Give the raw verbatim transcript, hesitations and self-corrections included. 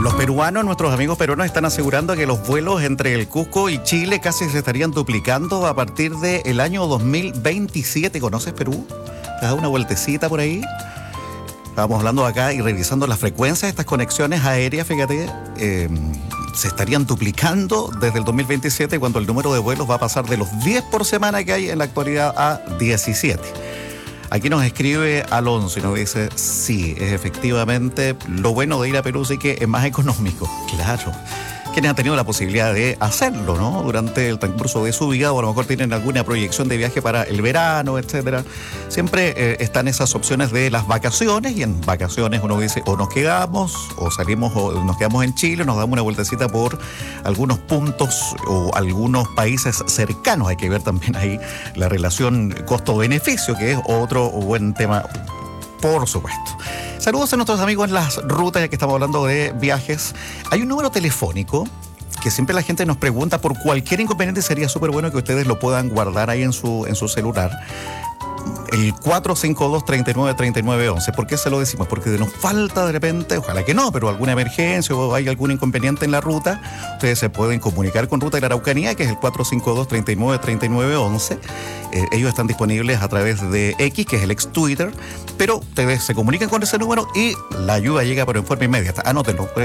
Los peruanos, nuestros amigos peruanos, están asegurando que los vuelos entre el Cusco y Chile casi se estarían duplicando a partir del año dos mil veintisiete. ¿Conoces Perú? ¿Te has dado una vueltecita por ahí? Estábamos hablando acá y revisando las frecuencias de estas conexiones aéreas, fíjate, eh, se estarían duplicando desde el dos mil veintisiete, cuando el número de vuelos va a pasar de los diez por semana que hay en la actualidad a diecisiete. Aquí nos escribe Alonso y nos dice, sí, es efectivamente lo bueno de ir a Perú, sí que es más económico. Claro, quienes han tenido la posibilidad de hacerlo, ¿no? Durante el transcurso de su vida, o a lo mejor tienen alguna proyección de viaje para el verano, etcétera. Siempre eh, están esas opciones de las vacaciones, y en vacaciones uno dice, o nos quedamos, o salimos, o nos quedamos en Chile, nos damos una vueltecita por algunos puntos o algunos países cercanos. Hay que ver también ahí la relación costo-beneficio, que es otro buen tema, por supuesto. Saludos a nuestros amigos en las rutas, ya que estamos hablando de viajes. Hay un número telefónico que siempre la gente nos pregunta por cualquier inconveniente. Sería súper bueno que ustedes lo puedan guardar ahí en su, en su celular. El cuatro cinco dos, tres nueve, tres nueve uno uno. ¿Por qué se lo decimos? Porque nos falta de repente, ojalá que no, pero alguna emergencia o hay algún inconveniente en la ruta, ustedes se pueden comunicar con Ruta de la Araucanía, que es el cuatro cinco dos, tres nueve, tres nueve uno uno. Eh, ellos están disponibles a través de X, que es el ex Twitter, pero ustedes se comunican con ese número y la ayuda llega por en forma inmediata. Anótenlo.